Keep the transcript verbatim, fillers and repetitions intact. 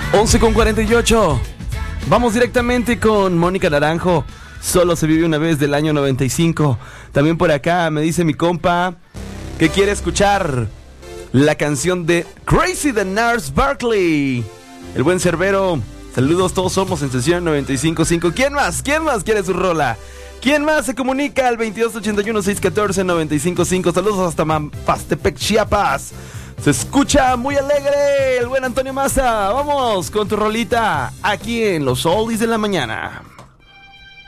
once con cuarenta y ocho. Vamos directamente con Mónica Naranjo. Solo se vive una vez, del año noventa y cinco. También por acá me dice mi compa que quiere escuchar la canción de Crazy de Nars Barkley. El buen Cerbero. Saludos, todos somos en sesión noventa y cinco punto cinco. ¿Quién más? ¿Quién más quiere su rola? ¿Quién más se comunica al veintidós ochenta y uno, seiscientos catorce, noventa y cinco punto cinco? Saludos hasta Mampastepec, Chiapas. Se escucha muy alegre el buen Antonio Massa. Vamos con tu rolita aquí en los Oldies de la mañana.